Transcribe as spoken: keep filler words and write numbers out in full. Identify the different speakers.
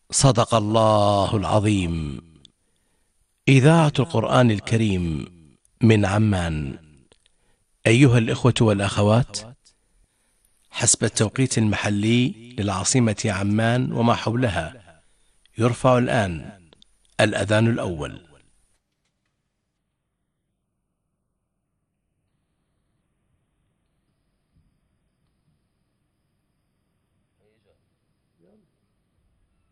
Speaker 1: صدق الله العظيم. إذاعة القرآن الكريم من عمان. أيها الإخوة والأخوات، حسب التوقيت المحلي للعاصمة عمان وما حولها، يرفع الآن الأذان الأول.